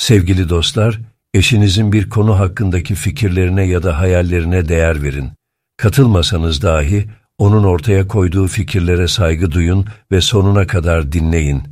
Sevgili dostlar, eşinizin bir konu hakkındaki fikirlerine ya da hayallerine değer verin. Katılmasanız dahi onun ortaya koyduğu fikirlere saygı duyun ve sonuna kadar dinleyin.